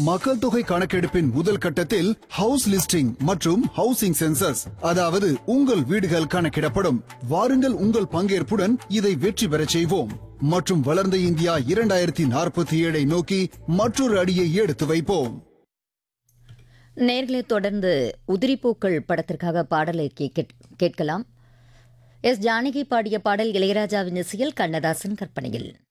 மக்கள் தொகை கணக்கெடுப்பின் முதல் கட்டத்தில் ஹவுஸ் லிஸ்டிங் மற்றும் ஹவுசிங் சென்சஸ், அதாவது உங்கள் வீடுகள் கணக்கிடப்படும். வாருங்கள், உங்கள் பங்கேற்புடன் இதை வெற்றி பெறச் செய்வோம் மற்றும் வளர்ந்த இந்தியா 2047 நோக்கி மற்றொரு அடியை எடுத்து வைப்போம். நேர்களை தொடர்ந்து உதிரிப்பூக்கள் படத்திற்காக பாடலை கேட்கலாம். எஸ். ஜானகி பாடிய பாடல் இளையராஜாவின் இசையில், கண்ணதாசன் கற்பனையில்.